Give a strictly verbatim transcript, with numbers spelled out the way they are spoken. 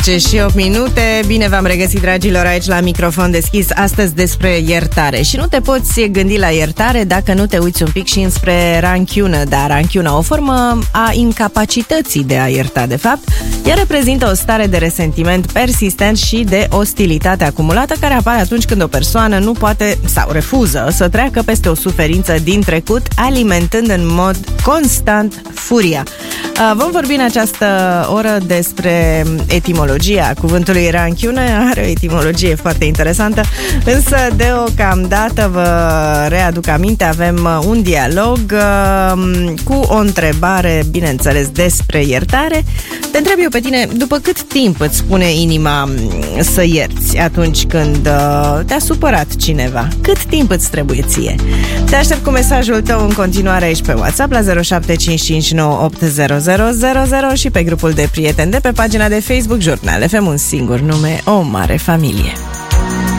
unsprezece și opt minute. Bine v-am regăsit, dragilor, aici la microfon deschis, astăzi despre iertare. Și nu te poți gândi la iertare dacă nu te uiți un pic și înspre ranchiună. Dar ranchiuna, o formă a incapacității de a ierta, de fapt, ea reprezintă o stare de resentiment persistent și de ostilitate acumulată care apare atunci când o persoană nu poate sau refuză să treacă peste o suferință din trecut, alimentând în mod constant furia. Vom vorbi în această oră despre etimologia cuvântului ranchiună. Are o etimologie foarte interesantă, însă deocamdată vă readuc aminte, avem un dialog cu o întrebare, bineînțeles, despre iertare. Te întreb eu pe tine, după cât timp îți spune inima să ierți atunci când te-a supărat cineva? Cât timp îți trebuie ție? Te aștept cu mesajul tău în continuare aici pe WhatsApp la zero șapte cinci cinci nouă opt zero zero zero zero și pe grupul de prieteni de pe pagina de Facebook Jurnal F M, un singur nume, o mare familie.